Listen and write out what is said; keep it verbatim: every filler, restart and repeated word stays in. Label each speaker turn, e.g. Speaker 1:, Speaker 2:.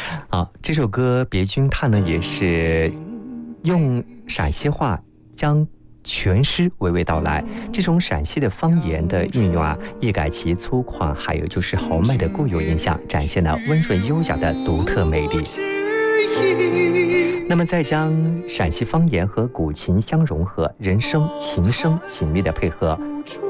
Speaker 1: 好，这首歌《别君》它呢也是用陕西话将全诗娓娓道来，这种陕西的方言的运用啊，一改其粗犷，还有就是豪迈的固有印象，展现了温润优雅的独特魅力。那么再将陕西方言和古琴相融合，人声琴声紧密的配合，